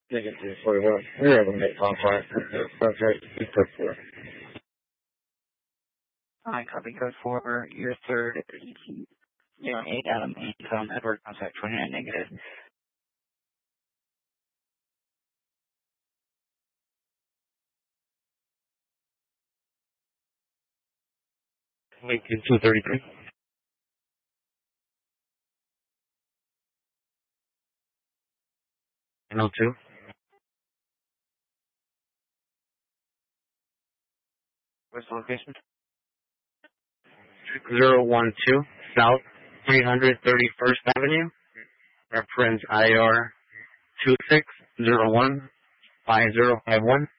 Negative 41. We're able to make contact. Subject is code 4. Hi, copy code 4. Your third, 08 Adam Income, Edward contact 29 negative. Lincoln 233. And 02. What's the location? 012 South 331st Avenue. Reference IR 26015051.